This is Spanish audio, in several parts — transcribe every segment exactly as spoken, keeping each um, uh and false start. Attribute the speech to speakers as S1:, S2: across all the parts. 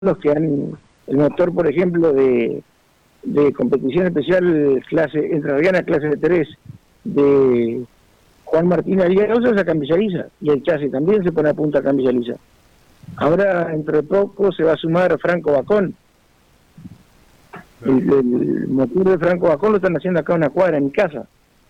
S1: los que han, el motor, por ejemplo, de, de competición especial clase entrerriana, clase de tres, de Juan Martín Arias, se saca en Villaliza, y el chasis también se pone a punta acá en Villaliza. Ahora, entre poco, se va a sumar Franco Bacón. El, el motor de Franco Bacón lo están haciendo acá a una cuadra, en mi casa.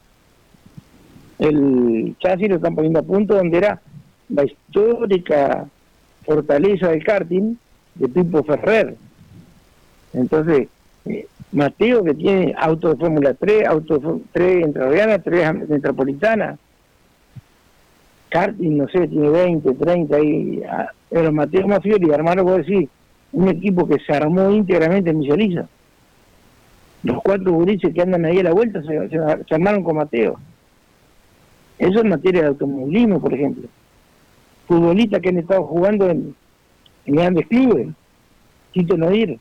S1: El chasis lo están poniendo a punto donde era la histórica fortaleza del karting de Pipo Ferrer. Entonces, eh, Mateo, que tiene auto de Fórmula tres, auto de tres entrerriana, tres metropolitana, karting, no sé, tiene veinte, treinta, y ah, pero Mateo Mafiori, hermano, puedo decir, un equipo que se armó íntegramente en Villaliza. Los cuatro gurises que andan ahí a la vuelta se, se, se armaron con Mateo. Eso en materia de automovilismo, por ejemplo. Futbolistas que han estado jugando en, en grandes clubes. Tito Noir.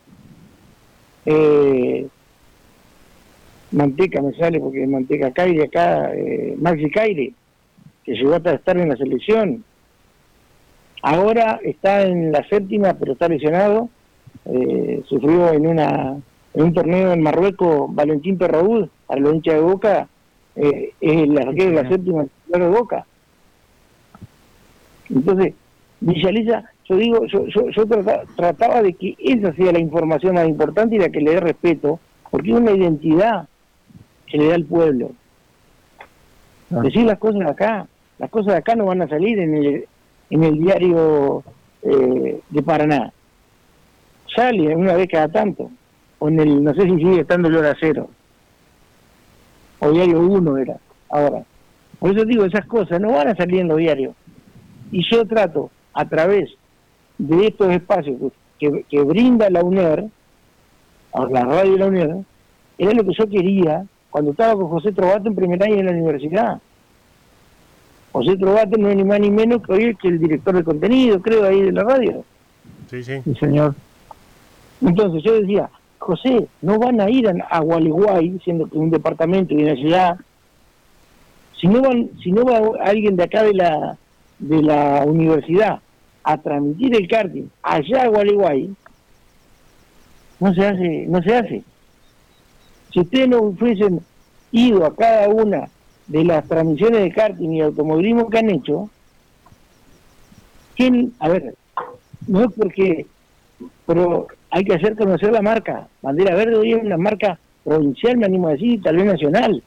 S1: Eh, Manteca me sale porque Manteca Caire acá, eh, Maxi Caire, que llegó hasta estar en la selección. Ahora está en la séptima, pero está lesionado. Eh, sufrió en una en un torneo en Marruecos, Valentín Perraúd, para los hinchas de Boca, eh, es el arquero de la séptima de Boca. Entonces, Villaliza, yo digo, yo, yo, yo trataba, trataba de que esa sea la información más importante y la que le dé respeto, porque es una identidad que le da al pueblo. Ah. Decir las cosas de acá, las cosas de acá no van a salir en el, en el diario eh, de Paraná. Sale una vez cada tanto, o en el, no sé si sigue estando el Hora Cero, o Diario uno era, ahora. Por eso digo, esas cosas no van a salir en los diarios. Y yo trato, a través de estos espacios que, que, que brinda la UNER, la radio de la UNER, era lo que yo quería cuando estaba con José Trovato en primer año en la universidad. José Trovato no es ni más ni menos que hoy que el director de contenido, creo, ahí de la radio.
S2: Sí, sí.
S1: Sí, señor. Entonces yo decía, José, no van a ir a, a Gualeguay, siendo que un departamento y una ciudad, si no van, si no va alguien de acá de la de la universidad a transmitir el karting allá a Gualeguay, no se hace, no se hace. Si ustedes no hubiesen ido a cada una de las transmisiones de karting y automovilismo que han hecho, ¿quién? A ver, no es porque, pero hay que hacer conocer la marca. Bandera Verde hoy es una marca provincial, me animo a decir, tal vez nacional.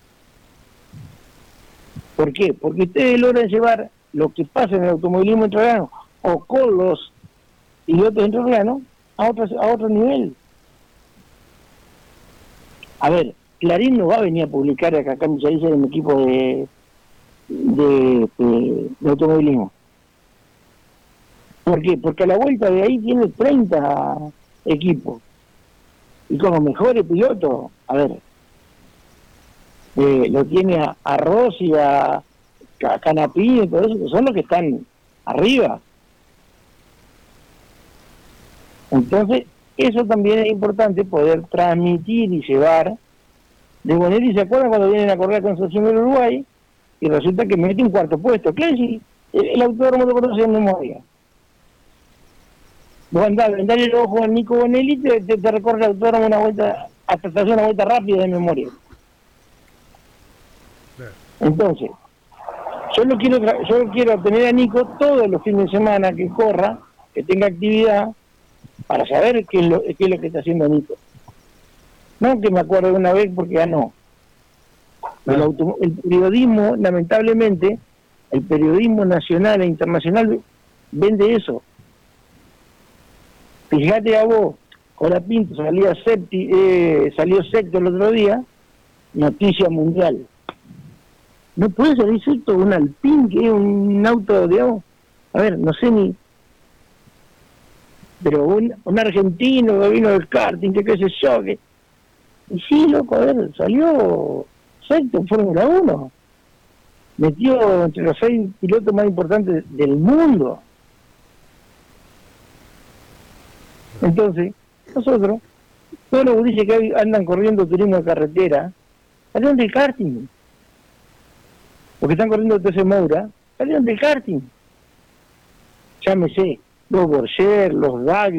S1: ¿Por qué? Porque ustedes logran llevar lo que pasa en el automovilismo entrerriano o con los pilotos entrerrianos a otro, a otro nivel. A ver, Clarín no va a venir a publicar acá en Villaliza en un equipo de, de, de, de automovilismo. ¿Por qué? Porque a la vuelta de ahí tiene treinta equipos. Y con los mejores pilotos, a ver, eh, lo tiene a, a Rossi, a, a Canapí y todo eso, que son los que están arriba. Entonces, eso también es importante, poder transmitir y llevar. De Bonelli, ¿se acuerdan cuando vienen a correr a Concepción del Uruguay? Y resulta que mete un cuarto puesto. ¿Qué es? El, el autódromo lo conoce en memoria. Vos andás, andás el ojo a Nico Bonelli, te, te, te recorre el autódromo una vuelta, hasta te hace una vuelta rápida de memoria. Entonces, yo lo quiero yo lo quiero tener a Nico todos los fines de semana que corra, que tenga actividad, para saber qué es lo, qué es lo que está haciendo Nico. No que me acuerdo de una vez porque ya no. El, auto, el periodismo, lamentablemente, el periodismo nacional e internacional vende eso. Fíjate a vos, Colapinto salía septi, eh, salió sexto el otro día, noticia mundial. No puede salir sexto un Alpine, que es un auto, digamos, a ver, no sé ni, pero un, un argentino que vino del karting, que qué sé yo, que, y sí, loco, a ver, salió sexto en Fórmula uno, metió entre los seis pilotos más importantes del mundo. Entonces, nosotros, todos los gurises que andan corriendo turismo de carretera, salieron del karting. Porque están corriendo T C Moura, salieron del karting. Llámese los Borger, los Dag